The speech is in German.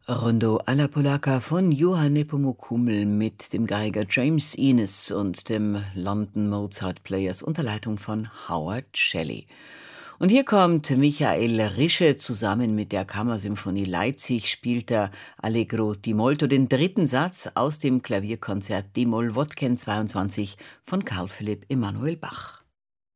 Rondo alla Polacca von Johann Nepomuk-Hummel mit dem Geiger James Innes und dem London Mozart Players unter Leitung von Howard Shelley. Und hier kommt Michael Rische zusammen mit der Kammersymphonie Leipzig, spielt er Allegro di molto, den dritten Satz aus dem Klavierkonzert D-Moll Wodken 22 von Carl Philipp Emanuel Bach.